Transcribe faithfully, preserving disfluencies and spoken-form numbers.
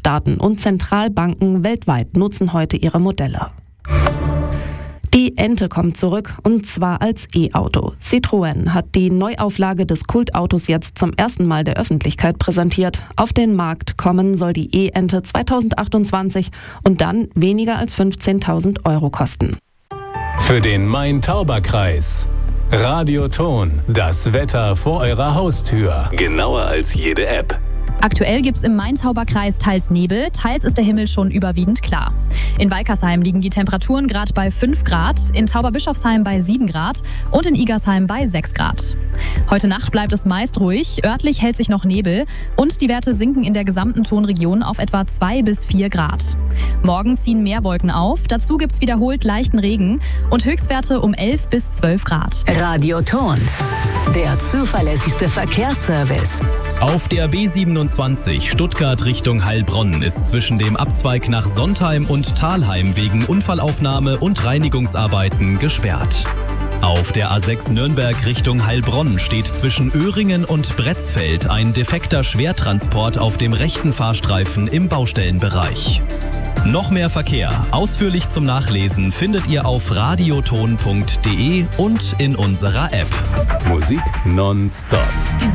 Staaten und Zentralbanken weltweit nutzen heute ihre Modelle. Die Ente kommt zurück, und zwar als E-Auto. Citroën hat die Neuauflage des Kultautos jetzt zum ersten Mal der Öffentlichkeit präsentiert. Auf den Markt kommen soll die E-Ente zweitausendachtundzwanzig und dann weniger als fünfzehntausend Euro kosten. Für den Main-Tauber-Kreis. Radioton, das Wetter vor eurer Haustür. Genauer als jede App. Aktuell gibt es im Main-Tauber-Kreis teils Nebel, teils ist der Himmel schon überwiegend klar. In Weikersheim liegen die Temperaturen gerade bei fünf Grad, in Tauberbischofsheim bei sieben Grad und in Igersheim bei sechs Grad. Heute Nacht bleibt es meist ruhig, örtlich hält sich noch Nebel und die Werte sinken in der gesamten Tonregion auf etwa zwei bis vier Grad. Morgen ziehen mehr Wolken auf, dazu gibt es wiederholt leichten Regen und Höchstwerte um elf bis zwölf Grad. Radioton, der zuverlässigste Verkehrsservice. Auf der B siebenundzwanzig Stuttgart Richtung Heilbronn ist zwischen dem Abzweig nach Sontheim und Thalheim wegen Unfallaufnahme und Reinigungsarbeiten gesperrt. Auf der A sechs Nürnberg Richtung Heilbronn steht zwischen Öhringen und Bretzfeld ein defekter Schwertransport auf dem rechten Fahrstreifen im Baustellenbereich. Noch mehr Verkehr, ausführlich zum Nachlesen, findet ihr auf radioton punkt de und in unserer App. Musik nonstop.